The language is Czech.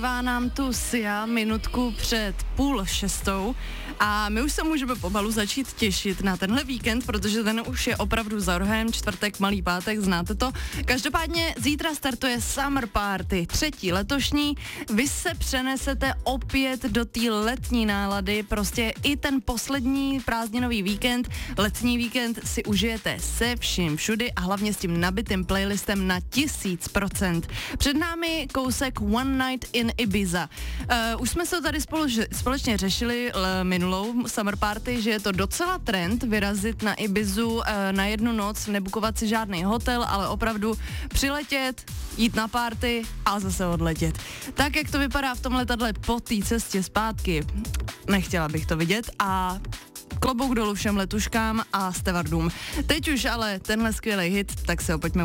Nám tu Sia minutku před 5:30 a my už se můžeme pomalu začít těšit na tenhle víkend, protože ten už je opravdu za rohem, čtvrtek, malý pátek, znáte to. Každopádně zítra startuje Summer Party, 3. letošní, vy se přenesete opět do té letní nálady, prostě i ten poslední prázdninový víkend, letní víkend si užijete se vším všudy a hlavně s tím nabitým playlistem na 1000%. Před námi kousek One Night in Ibiza. Už jsme se tady společně řešili minulou Summer Party, že je to docela trend vyrazit na Ibizu na jednu noc, nebukovat si žádný hotel, ale opravdu přiletět, jít na party a zase odletět. Tak, jak to vypadá v tom letadle po té cestě zpátky, nechtěla bych to vidět a klobouk dolů všem letuškám a stevardům. Teď už ale tenhle skvělý hit, tak se ho pojďme